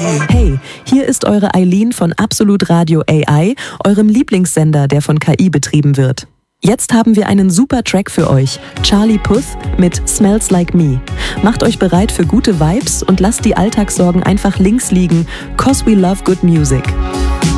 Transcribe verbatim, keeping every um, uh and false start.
Hey, hier ist eure Eileen von Absolut Radio A I, eurem Lieblingssender, der von K I betrieben wird. Jetzt haben wir einen super Track für euch, Charlie Puth mit Smells Like Me. Macht euch bereit für gute Vibes und lasst die Alltagssorgen einfach links liegen, 'cause we love good music.